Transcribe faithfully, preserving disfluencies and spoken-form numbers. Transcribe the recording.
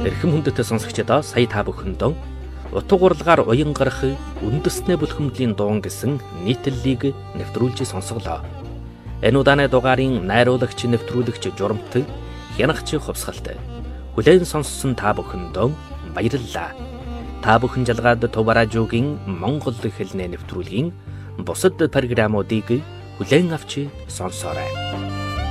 Эрхэм хүндэт сонсогчдоо сая та бүхэндээ утга уралгаар уян гарах үндэснээ бүлхэмдлийн дуун гэсэн нийтлэлийг нэвтрүүлж сонсголоо. Энэ удааны дугаарын найруулагч нэвтрүүлэгч журамт хянагч хувьсгалт хүлээн сонссон та бүхэндээ баярлалаа. Та бүхэн жалгаад Төв радиогийн Монгол хэлний нэвтрүүлгийн бусад програмуудыг хүлээн авч сонсоорой.